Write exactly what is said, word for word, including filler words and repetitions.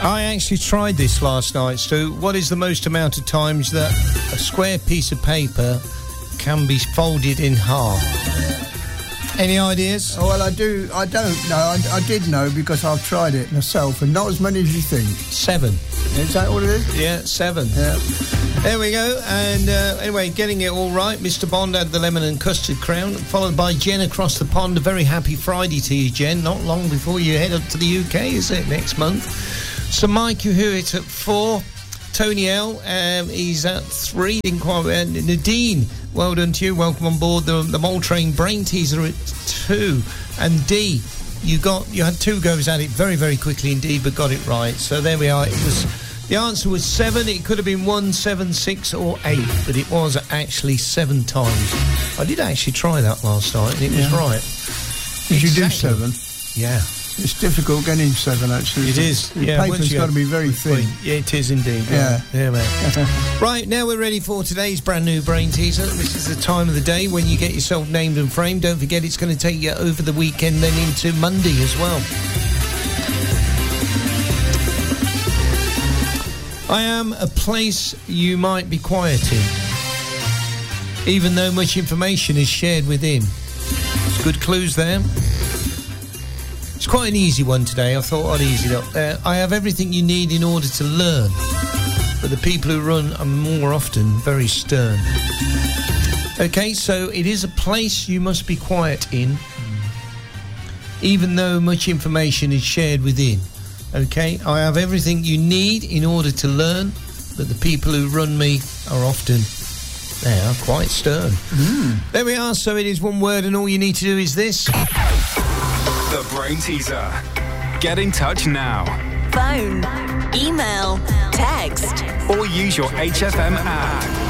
I actually tried this last night, Stu. What is the most amount of times that a square piece of paper can be folded in half? Any ideas? Oh, well, I do. I don't know. I, I did know because I've tried it myself, and not as many as you think. Seven. Is that what it is? Yeah, seven. Yeah. There we go. And uh, anyway, getting it all right. Mister Bond had the lemon and custard crown, followed by Jen across the pond. A very happy Friday to you, Jen. Not long before you head up to the U K, is it? Next month. So Mike Hewitt at four. Tony L, um, he's at three. Didn't quite. Uh, Nadine, well done to you. Welcome on board the the Mole Train Brain Teaser at two. And D, you got you had two goes at it very very quickly indeed, but got it right. So there we are. It was the answer was seven. It could have been one, seven, six, or eight, but it was actually seven times. I did actually try that last night, and it yeah. was right. Did exactly. you do seven? Yeah. It's difficult getting seven, actually. It is. The yeah, paper's got to be very thin. Yeah, it is indeed. Yeah. Yeah, man. Right, now we're ready for today's brand new Brain Teaser. This is the time of the day when you get yourself named and framed. Don't forget it's going to take you over the weekend, then into Monday as well. I am a place you might be quiet in, even though much information is shared within. There's good clues there. It's quite an easy one today. I thought I'd ease it up. Uh, I have everything you need in order to learn, but the people who run are more often very stern. Okay, so it is a place you must be quiet in, even though much information is shared within. Okay, I have everything you need in order to learn, but the people who run me are often, they are quite stern. Mm. There we are. So it is one word, and all you need to do is this. The Brain Teaser. Get in touch now. Phone, email, text, or use your H F M app.